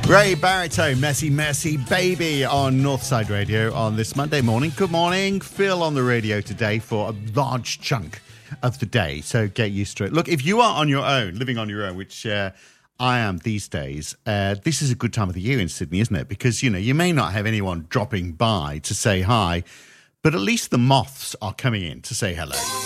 Ray Baritone, Messy Messy Baby on Northside Radio on this Monday morning. Good morning. Phil on the radio today for a large chunk of the day, so get used to it. Look, if you are on your own, living on your own, which I am these days, this is a good time of the year in Sydney, isn't it? Because, you know, you may not have anyone dropping by to say hi, but at least the moths are coming in to say hello.